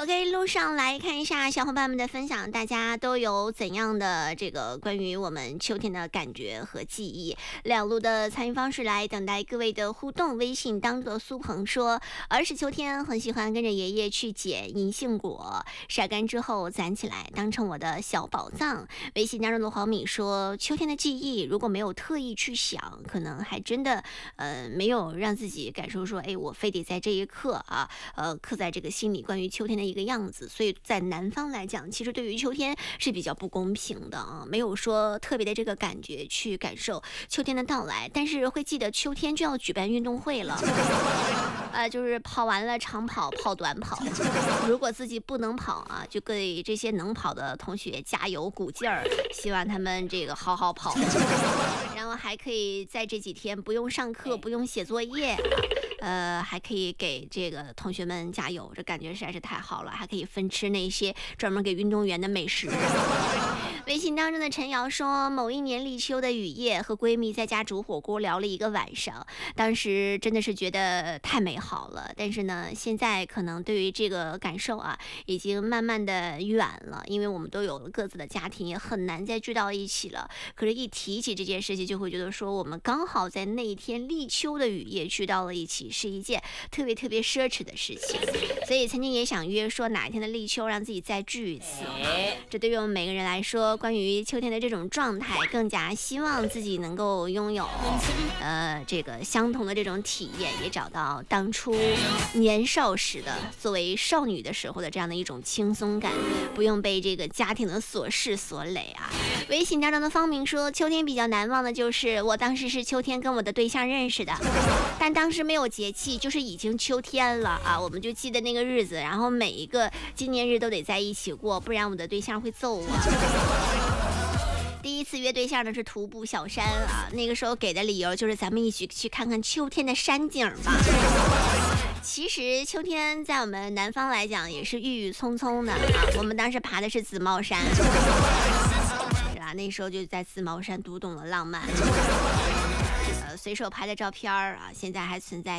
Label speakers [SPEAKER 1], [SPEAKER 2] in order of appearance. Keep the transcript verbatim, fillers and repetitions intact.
[SPEAKER 1] OK， 路上来看一下小伙伴们的分享，大家都有怎样的这个关于我们秋天的感觉和记忆？两路的参与方式来等待各位的互动。微信当中的苏鹏说，儿时秋天很喜欢跟着爷爷去捡银杏果，晒干之后攒起来当成我的小宝藏。微信当中的黄敏说，秋天的记忆如果没有特意去想，可能还真的呃没有让自己感受说，哎，我非得在这一刻啊，呃刻在这个心里关于秋天的一个样子。所以在南方来讲，其实对于秋天是比较不公平的啊，没有说特别的这个感觉去感受秋天的到来，但是会记得秋天就要举办运动会了，呃，就是跑完了长跑跑短跑，如果自己不能跑啊，就给这些能跑的同学加油鼓劲儿，希望他们这个好好跑，然后还可以在这几天不用上课不用写作业，呃，还可以给这个同学们加油，这感觉实在是太好了，还可以分吃那些专门给运动员的美食。微信当中的陈瑶说，某一年立秋的雨夜，和闺蜜在家煮火锅聊了一个晚上，当时真的是觉得太美好了，但是呢，现在可能对于这个感受啊，已经慢慢的远了，因为我们都有了各自的家庭，也很难再聚到一起了。可是一提起这件事情，就会觉得说，我们刚好在那一天立秋的雨夜聚到了一起，是一件特别特别奢侈的事情。所以曾经也想约说哪一天的立秋让自己再聚一次，这对于我们每个人来说，关于秋天的这种状态，更加希望自己能够拥有呃这个相同的这种体验，也找到当初年少时的作为少女的时候的这样的一种轻松感，不用被这个家庭的琐事所累啊。微信当中的方明说，秋天比较难忘的就是我当时是秋天跟我的对象认识的，但当时没有节气，就是已经秋天了啊，我们就记得那个日子，然后每一个纪念日都得在一起过，不然我的对象会揍我。第一次约对象呢是徒步小山啊，那个时候给的理由就是咱们一起去看看秋天的山景吧。其实秋天在我们南方来讲也是郁郁葱葱的啊，我们当时爬的是紫帽山，是吧？那时候就在紫帽山读懂了浪漫，呃，随手拍的照片啊，现在还存在。